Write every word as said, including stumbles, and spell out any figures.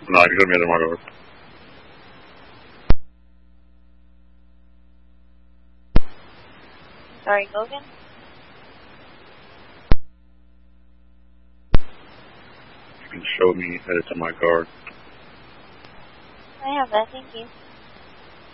No, you can me my guard. Sorry, go again? You can show me headed to my guard. I have that, thank you.